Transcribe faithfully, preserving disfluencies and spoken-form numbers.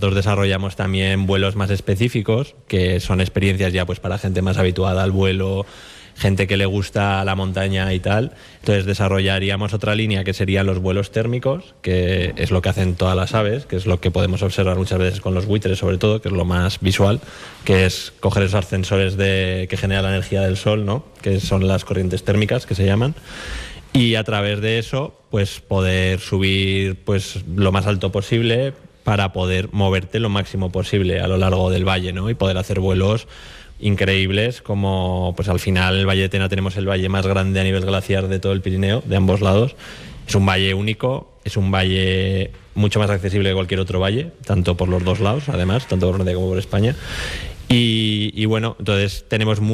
nosotros desarrollamos también vuelos más específicos, que son experiencias ya pues para gente más habituada al vuelo, gente que le gusta la montaña y tal. Entonces desarrollaríamos otra línea que serían los vuelos térmicos, que es lo que hacen todas las aves, que es lo que podemos observar muchas veces con los buitres sobre todo, que es lo más visual, que es coger esos ascensores de, que genera la energía del sol, ¿no? Que son las corrientes térmicas que se llaman, y a través de eso pues poder subir pues lo más alto posible para poder moverte lo máximo posible a lo largo del valle, ¿no? Y poder hacer vuelos increíbles, como pues al final el Valle de Tena tenemos el valle más grande a nivel glaciar de todo el Pirineo, de ambos lados. Es un valle único, es un valle mucho más accesible que cualquier otro valle, tanto por los dos lados, además, tanto por Norte como por España. Y, y bueno, entonces tenemos